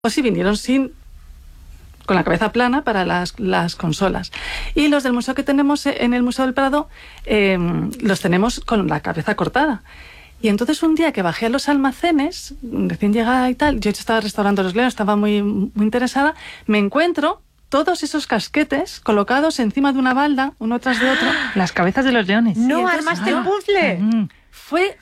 sí vinieron con la cabeza plana para las consolas. Y los del museo que tenemos en el Museo del Prado los tenemos con la cabeza cortada. Y entonces un día que bajé a los almacenes, recién llegada y tal, yo estaba restaurando los leones, estaba muy, muy interesada, me encuentro todos esos casquetes colocados encima de una balda, uno tras de otro. Las cabezas de los leones. ¡No, armaste el puzzle! Fue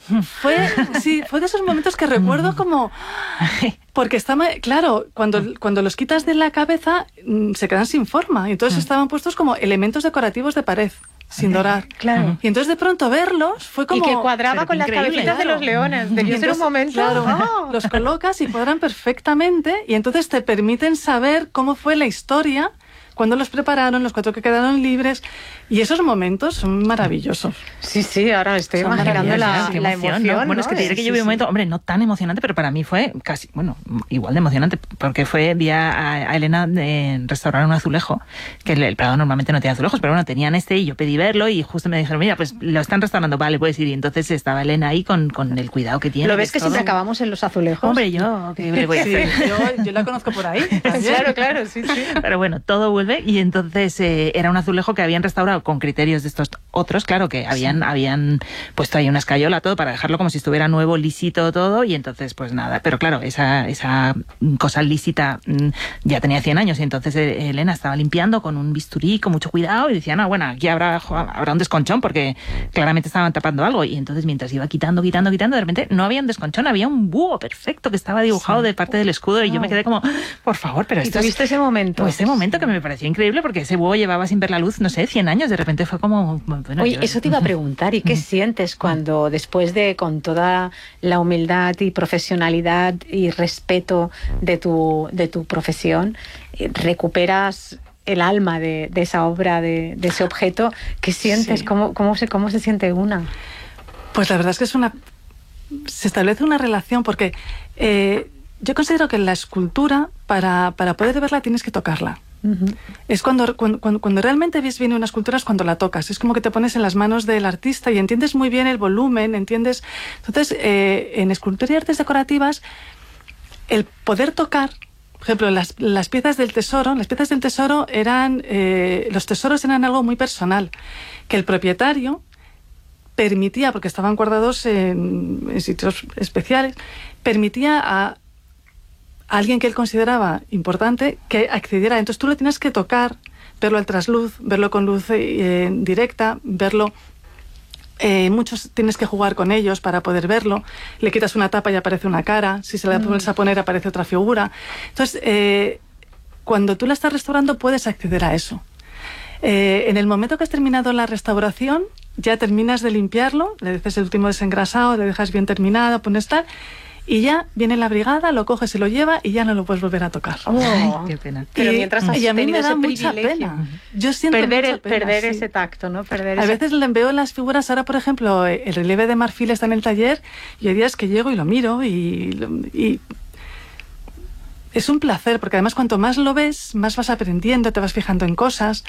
de esos momentos que recuerdo como... Porque estaba, claro, cuando los quitas de la cabeza se quedan sin forma. Y entonces estaban puestos como elementos decorativos de pared, sin dorar. Claro. Y entonces de pronto verlos fue como... Y que cuadraba con las cabecitas de los leones. Debió ser un momento... Claro, los colocas y cuadran perfectamente y entonces te permiten saber cómo fue la historia, cuándo los prepararon, los 4 que quedaron libres. Y esos momentos son maravillosos. Sí, ahora estoy imaginando la emoción. ¿no? Bueno, es que te diré que yo vi un momento, hombre, no tan emocionante, pero para mí fue casi, bueno, igual de emocionante, porque vi a Elena restaurar un azulejo, que el Prado normalmente no tiene azulejos, pero bueno, tenían y yo pedí verlo y justo me dijeron, mira, pues lo están restaurando, vale, puedes ir. Y entonces estaba Elena ahí con el cuidado que tiene. ¿Lo ves que siempre acabamos en los azulejos? Hombre, yo, ¿qué le voy a hacer? Yo la conozco por ahí. Claro, sí. Pero bueno, todo vuelve y entonces era un azulejo que habían restaurado con criterios de estos otros, claro, que habían puesto ahí una escayola, todo, para dejarlo como si estuviera nuevo, lisito, todo, y entonces pues nada. Pero claro, esa cosa lísita ya tenía 100 años y entonces Elena estaba limpiando con un bisturí, con mucho cuidado, y decía, no, bueno, aquí habrá un desconchón porque claramente estaban tapando algo. Y entonces mientras iba quitando, de repente no había un desconchón, había un búho perfecto que estaba dibujado de parte del escudo y yo me quedé como, por favor, pero esto... ¿Y tuviste ese momento? Pues ese momento que me pareció increíble porque ese búho llevaba sin ver la luz, no sé, 100 años, de repente fue como... Bueno, oye, eso te iba a preguntar, ¿y qué sientes cuando después de, con toda la humildad y profesionalidad y respeto de tu profesión, recuperas el alma de esa obra, de ese objeto? ¿Qué sientes? Sí. ¿Cómo se siente una? Pues la verdad es que se establece una relación porque yo considero que la escultura, para poder verla, tienes que tocarla. Uh-huh. Es cuando realmente ves bien una escultura, es cuando la tocas. Es como que te pones en las manos del artista y entiendes muy bien el volumen, entiendes. Entonces, en escultura y artes decorativas, el poder tocar, por ejemplo, las piezas del tesoro, eran, los tesoros eran algo muy personal, que el propietario permitía, porque estaban guardados en sitios especiales, permitía a alguien que él consideraba importante que accediera. Entonces tú lo tienes que tocar, verlo al trasluz, verlo con luz directa, verlo... muchos tienes que jugar con ellos para poder verlo. Le quitas una tapa y aparece una cara. Si se la vuelves a poner aparece otra figura. Entonces, cuando tú la estás restaurando puedes acceder a eso. En el momento que has terminado la restauración, ya terminas de limpiarlo, le haces el último desengrasado, le dejas bien terminado, pones tal... Y ya viene la brigada, lo coge, se lo lleva y ya no lo puedes volver a tocar. Ay, qué pena. Pero mientras has a mí me da ese mucha pena. Yo siento perder sí. ese tacto, ¿no? A veces le veo las figuras, ahora por ejemplo, el relieve de marfil está en el taller y hay días que llego y lo miro y es un placer, porque además cuanto más lo ves, más vas aprendiendo, te vas fijando en cosas.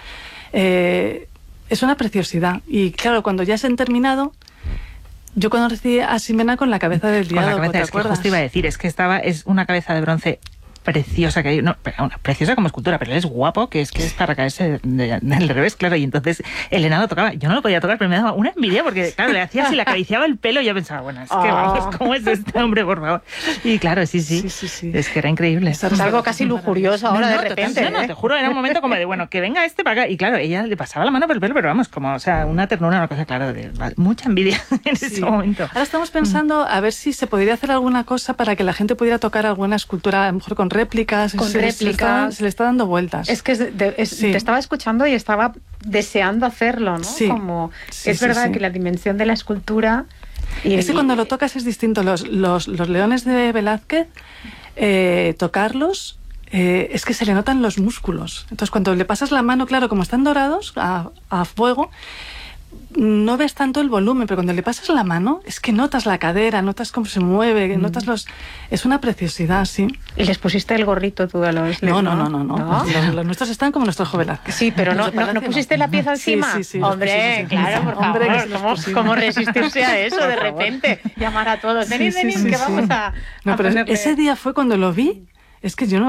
Es una preciosidad. Y claro, cuando ya se han terminado... Yo conocí a Ximena con la cabeza del diálogo, con la cabeza, ¿te es acuerdas? Que justo iba a decir, es que es una cabeza de bronce preciosa, que hay, no, preciosa como escultura, pero él es guapo, que es para caerse del revés, claro, y entonces Elena lo tocaba, yo no lo podía tocar, pero me daba una envidia, porque claro, le hacía así, le acariciaba el pelo y yo pensaba, bueno, es que vamos, ¿cómo es este hombre, por favor? Y claro, sí, es que era increíble. Es algo casi lujurioso ahora de repente. No, te juro, era un momento como de, bueno, que venga este para acá, y claro, ella le pasaba la mano por el pelo, pero vamos, como, o sea, una ternura, una cosa, claro, de mucha envidia en ese momento. Ahora estamos pensando a ver si se podría hacer alguna cosa para que la gente pudiera tocar alguna escultura, a lo mejor con réplicas, se le está dando vueltas. Es que te estaba escuchando y estaba deseando hacerlo, ¿no? Sí. Como es verdad que la dimensión de la escultura... Cuando lo tocas es distinto. Los leones de Velázquez, tocarlos, es que se le notan los músculos. Entonces cuando le pasas la mano, claro, como están dorados a fuego, no ves tanto el volumen, pero cuando le pasas la mano es que notas la cadera, notas cómo se mueve, notas los... Es una preciosidad, sí. ¿Y les pusiste el gorrito tú a los... No. Los nuestros están como nuestros jóvenes. Sí, pero no pusiste la pieza encima. Sí. Hombre, claro, por favor. ¿Cómo resistirse a eso de repente? Llamar a todos. Venid, que vamos a... No, pero ese día fue cuando lo vi. es que yo no